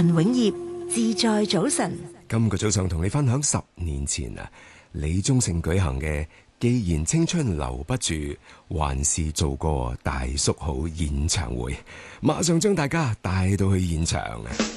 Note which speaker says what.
Speaker 1: 陳永業，自在早晨。
Speaker 2: 今個早上同你分享10年前李宗盛舉行嘅既然青春留不住，還是做個大叔好演唱會，馬上將大家帶到去現場。